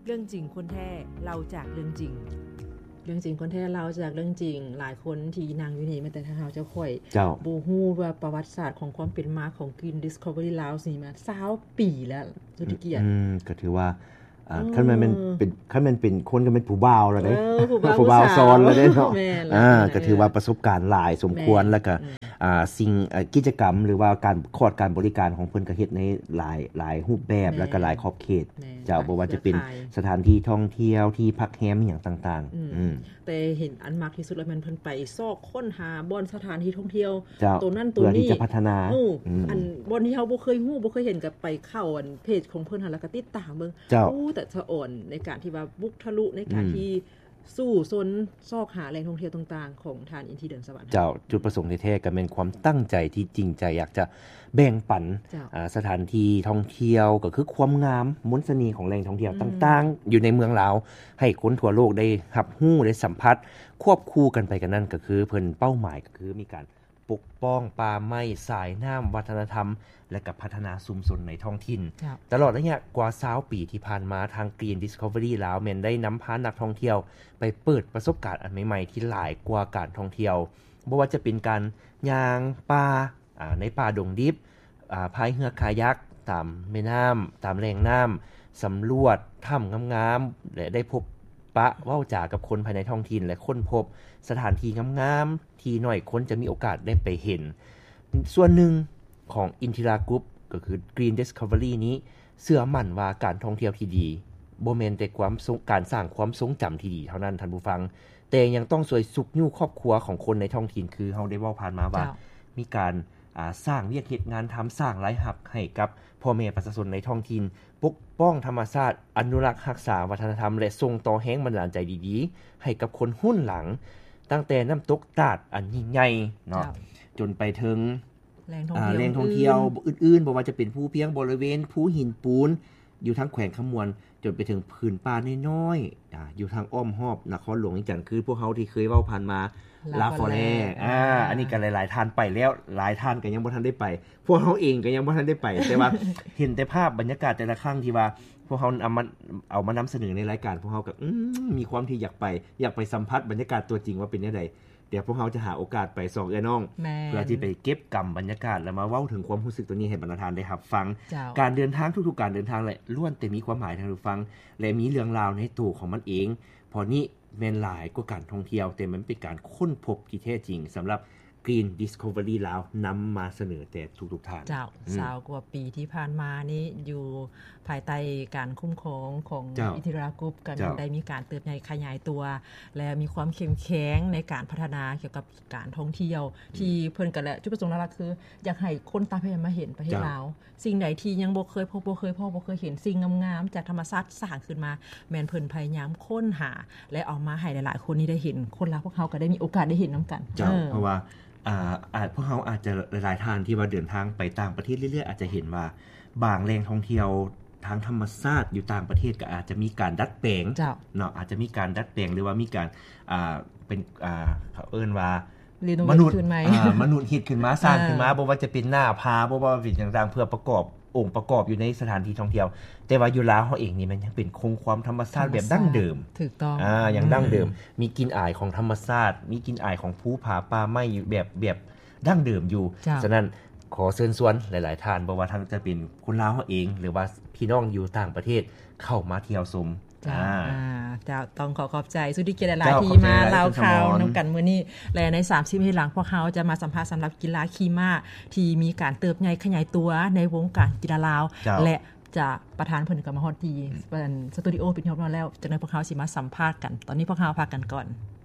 เรื่องจริงคนแท้เราจากเรื่องจริงเรื่องจริงคนแท้เราจากเรื่องจริงหลายคนที่นั่งอยู่นี่แม้แต่ถ้าเฮาจะค่อยบ่ฮู้ว่าประวัติศาสตร์ของความเป็นมาของ Green Discovery Lounge นี่มา20ปีแล้วสุธิเกียรติก็ถือว่าคันมันเป็นคนก็เป็นผู้บ่าวแล้วเด้ผู้บ่าวซ้อนแล้วเด้เนาะก็ถือว่าประสบการณ์หลายสมควรแล้วก็สิ่งกิจกรรมหรือว่าการบริการของเพิ่นก็เฮ็ดในหลายรูปแบบแล้วก็หลายขอบเขตเจ้าบ่ว่าจะเป็นสถานที่ท่องเที่ยวที่พักแรมอีหยังต่างๆแต่เห็นอันมากที่สุดแล้วมันเพิ่นไปซอกค้นหาบ่อนสถานที่ท่องเที่ยวตัวนั้นตัวนี้เพื่อที่จะพัฒนาอันบ่อนที่เฮาบ่เคยฮู้บ่เคยเห็นก็ไปเข้าอันเพจของเพิ่นหั่นแล้วก็ติดตามเบิ่งแต่สะอ่อนในการที่ว่าบุกทะลุในการที่สู้ซนซอกหาแหล่งท่องเที่ยวต่างๆของทานอินทีเดินสวรรค์เจ้าจุดประสงค์แท้ๆก็เป็นความตั้งใจที่จริงใจอยากจะแบ่งปันสถานที่ท่องเที่ยวก็คือความงามมนต์เสน่ห์ของแหล่งท่องเที่ยวต่างๆอยู่ในเมืองลาวให้คนทั่วโลกได้รับรู้ได้สัมผัสควบคู่กันไปกันนั่นก็คือเพิ่นเป้าหมายก็คือมีการปกป้องป่าไม้สายน้ำวัฒนธรรมและกับพัฒนาชุมชนในท้องถิ่นตลอดระยะกว่า20ปีที่ผ่านมาทาง Green Discovery ลาวแม่นได้นำพานักท่องเที่ยวไปเปิดประสบการณ์อันใหม่ๆที่หลายกว่าการท่องเที่ยวบ่ว่าจะเป็นการย่างป่าในป่าดงดิบพายเรือคายักตามแม่น้ำตามแหล่งน้ำสำรวจถ้ำงามๆและได้พบปะเว้าจากับคนภายในท้องถิ่นและค้นพบสถานที่งามๆที่น้อยคนจะมีโอกาสได้ไปเห็นส่วนหนึ่งของ Intira Group ก็คือ Green Discovery นี้เชื่อมั่นว่าการท่องเที่ยวที่ดีบ่แม่นแต่การสร้างความทรงจำที่ดีเท่านั้นท่านผู้ฟังแต่ยังต้องช่วยสุขอยู่ครอบครัวของคนในท้องถิ่นคือเฮาได้เว้าผ่านมาว่ามีการสร้างเวียกเฮ็ดงานทำสร้างรายรับให้กับพ่อแม่ประชาชนในท้องถิ่นปกป้องธรรมชาติอนุรักษ์รักษาวัฒนธรรมและส่งต่อแรงบันดาลใจดีๆให้กับคนรุ่นหลังตั้งแต่น้ำตกตาดอันยิ่งใหญ่เนาะจนไปถึงแหล่งท่องเที่ยวอื่นๆบ่ว่าจะเป็นภูเพียงบริเวณภูหินปูนอยู่ทางแขวงขมวนจนไปถึงพื้นป่าน้อยๆอยู่ทางอ้อมหอบนครหลวงอีกจังคือพวกเฮาที่เคยเว้าผ่านมาลาฟอแลอันนี้ก็หลายๆท่านไปแล้วหลายท่านก็ยังบ่ทันได้ไปพวกเฮาเองก็ยังบ่ทันได้ไปแต่ว่าเห็นแต่ภาพบรรยากาศแต่ละครั้งที่ว่าพวกเฮาเอามานำเสนอในรายการพวกเฮาก็มีความที่อยากไปสัมผัสบรรยากาศตัวจริงว่าเป็นจังไดเดี๋ยวพวกเราจะหาโอกาสไปสองเอ้น้องเพื่อที่ไปเก็บกำบรรยากาศแล้วมาเว้าถึงความรู้สึกตัวนี้ให้บรรดาท่านได้รับฟังการเดินทางทุกๆการเดินทางแหละล้วนแต่มีความหมายท่านผู้ฟังและมีเรื่องราวในตัวของมันเองพอนี้แม่นหลายกว่าการท่องเที่ยวแต่มันเป็นการค้นพบที่แท้จริงสำหรับ Green Discovery ลาวนำมาเสนอแต่ทุกๆท่านเจ้า20กว่าปีที่ผ่านมานี้อยู่ภายใต้การคุ้มครองของอินทิรากรุ๊ปกันได้มีการเติบใหญ่ขยายตัวและมีความเข้มแข็งในการพัฒนาเกี่ยวกับการท่องเที่ยวที่เพิ่นกันและจุดประสงค์หลักๆคืออยากให้คนต่างประเทศมาเห็นประเทศลาวสิ่งใดที่ยังบ่เคยพบบ่เคยเห็นสิ่งงามๆจากธรรมชาติสร้างขึ้นมาแม่นเพิ่นพยายามค้นหาและเอามาให้หลายๆคนนี้ได้เห็นคนลาวพวกเฮาก็ได้มีโอกาสได้เห็นนํากันเพราะว่าพวกเขาอาจจะหลายๆท่านที่ว่าเดินทางไปต่างประเทศเรื่อยๆอาจจะเห็นว่าบางแหล่งท่องเที่ยวทางธรรมชาติอยู่ต่างประเทศก็อาจจะมีการดัดแปลงเนาะอาจจะมีการดัดแปลงหรือว่ามีการเป็นเขาเอิ้นว่ามนุษย์เฮ็ดขึ้นมาสร้างขึ้นมาบ่ว่าจะเป็นหน้าผาบ่ว่าเป็นต่างๆเพื่อประกอบองค์ประกอบอยู่ในสถานที่ท่องเที่ยวแต่ว่าอยู่ลาวเฮาเองนี่มันยังเป็นคงความธรรมชาติแบบดั้งเดิมถูกต้องยังดั้งเดิมมีกลิ่นอายของธรรมชาติมีกลิ่นอายของภูผาป่าไม้แบบดั้งเดิมอยู่ฉะนั้นขอเชิญชวนหลายๆท่านบ่ว่าทั้งจะเป็นคนลาวเฮาเองหรือว่าพี่น้องอยู่ต่างประเทศเข้ามาเที่ยวชมจะต้องขอบใจสุธิเกียรติหลายที่มาเล่าข่าวนํากันมื้อนี้และใน30นาทีหลังพวกเฮาจะมาสัมภาษณ์สำหรับกีฬาขี่ม้าที่มีการเติบใหญ่ขยายตัวในวงการกีฬาลาวและจะประธานเพิ่นก็มาฮอดที่สตูดิโอเป็นที่เรียบร้อยแล้วจังได๋พวกเฮาสิมาสัมภาษณ์กันตอนนี้พวกเฮาพักกันก่อน